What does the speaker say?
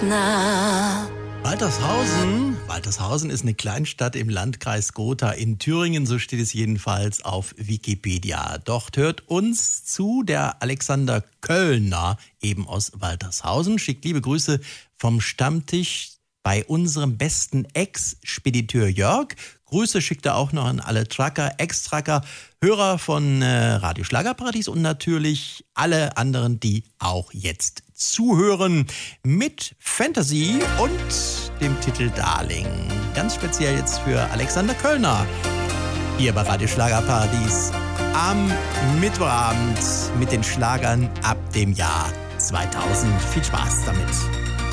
nah. Waltershausen ist eine Kleinstadt im Landkreis Gotha in Thüringen, so steht es jedenfalls auf Wikipedia. Dort hört uns zu der Alexander Köllner, eben aus Waltershausen. Schickt liebe Grüße vom Stammtisch bei unserem besten Ex-Spediteur Jörg. Grüße schickt er auch noch an alle Trucker, Ex-Trucker, Hörer von Radio Schlagerparadies und natürlich alle anderen, die auch jetzt zuhören mit Fantasy und dem Titel Darling. Ganz speziell jetzt für Alexander Köllner hier bei Radio Schlagerparadies am Mittwochabend mit den Schlagern ab dem Jahr 2000. Viel Spaß damit.